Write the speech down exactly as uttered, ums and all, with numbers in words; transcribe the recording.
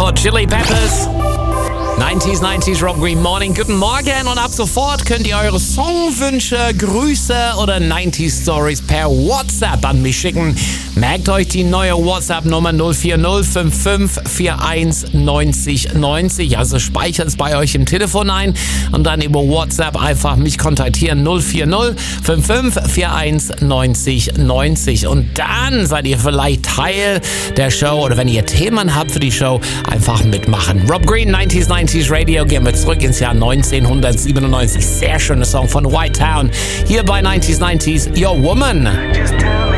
Hot Chili Peppers. neunziger neunzig Rob Green Morning. Guten Morgen und ab sofort könnt ihr eure Songwünsche, Grüße oder neunziger Stories per WhatsApp an mich schicken. Merkt euch die neue WhatsApp-Nummer null vier null fünf fünf vier eins neun null neun null. Also speichert es bei euch im Telefon ein und dann über WhatsApp einfach mich kontaktieren null vier null fünf fünf vier eins neun null neun null. Und dann seid ihr vielleicht Teil der Show oder wenn ihr Themen habt für die Show, einfach mitmachen. Rob Green, neunziger neunzig Radio. Gehen wir zurück ins Jahr neunzehnhundertsiebenundneunzig. Sehr schöner Song von White Town. Hier bei neunziger neunzig, Your Woman.